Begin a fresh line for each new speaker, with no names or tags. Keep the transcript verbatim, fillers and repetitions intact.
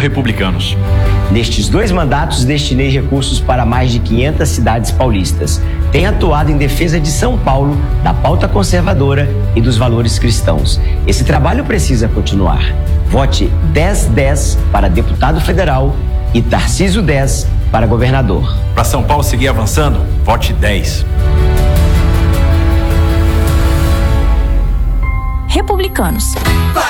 Republicanos.
Nestes dois mandatos, destinei recursos para mais de quinhentas cidades paulistas. Tenho atuado em defesa de São Paulo, da pauta conservadora e dos valores cristãos. Esse trabalho precisa continuar. Vote dez dez para deputado federal e Tarcísio dez para governador.
Para São Paulo seguir avançando, vote dez.
Republicanos.
Vai